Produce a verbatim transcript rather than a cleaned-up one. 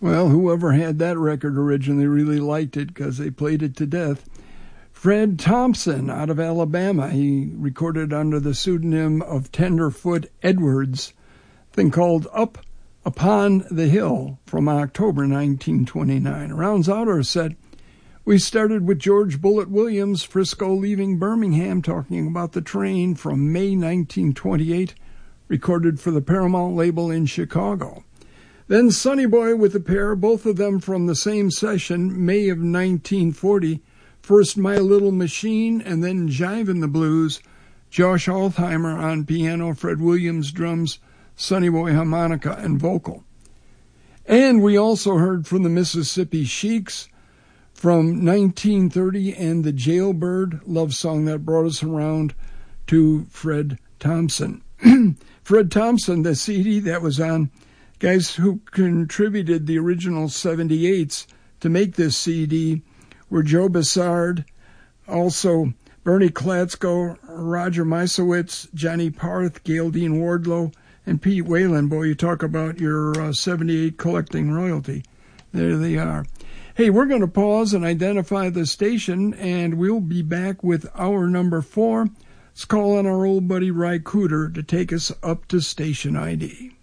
Well, whoever had that record originally really liked it because they played it to death. Fred Thompson out of Alabama. He recorded under the pseudonym of Tenderfoot Edwards, a thing called Up Upon the Hill from October nineteen twenty-nine. Rounds out our set. We started with George Bullet Williams, Frisco leaving Birmingham, talking about the train from May nineteen twenty-eight, recorded for the Paramount label in Chicago. Then Sonny Boy with a pair, both of them from the same session, May of nineteen forty, first My Little Machine and then Jivin' the Blues, Josh Altheimer on piano, Fred Williams drums, Sonny Boy harmonica and vocal. And we also heard from the Mississippi Sheiks from nineteen thirty and the Jailbird love song that brought us around to Fred Thompson. Fred Thompson, the C D that was on, guys who contributed the original seventy-eights to make this C D were Joe Bassard, also Bernie Klatsko, Roger Meisowitz, Johnny Parth, Gail Dean Wardlow, and Pete Whalen. Boy, you talk about your uh, seventy-eight collecting royalty. There they are. Hey, we're going to pause and identify the station, and we'll be back with hour number four. Let's call on our old buddy Ry Cooter to take us up to station I D.